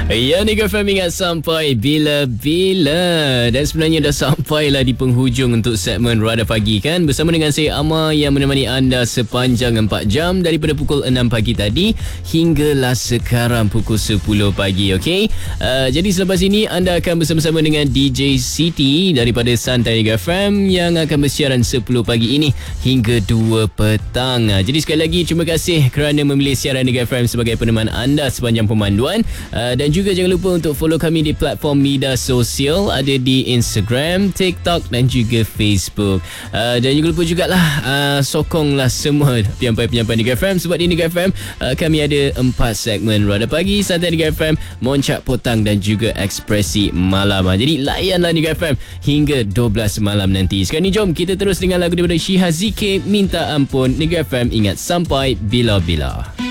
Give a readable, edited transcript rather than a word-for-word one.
Ya, Negeri FM ingat sampai bila-bila. Dan sebenarnya dah sampailah di penghujung untuk segmen Rada Pagi kan. Bersama dengan saya Amar yang menemani anda sepanjang 4 jam daripada pukul 6 pagi tadi hinggalah sekarang pukul 10 pagi. Okey. Jadi selepas ini anda akan bersama-sama dengan DJ Siti daripada Santai Negeri FM yang akan bersiaran 10 pagi ini hingga 2 petang. Jadi sekali lagi terima kasih kerana memilih siaran Negeri FM sebagai peneman anda sepanjang pemanduan. Dan juga jangan lupa untuk follow kami di platform media sosial, ada di Instagram, TikTok dan juga Facebook. Dan juga lupa jugalah sokonglah semua penyampai-penyampai Negeri FM, sebab di Negeri FM kami ada 4 segmen: Rada Pagi, Santai Negeri FM, Moncak Potang dan juga Ekspresi Malam. Jadi layanlah Negeri FM hingga 12 malam nanti. Sekarang ni jom kita terus dengan lagu daripada Syiha ZK, Minta Ampun. Negeri FM ingat sampai bila-bila.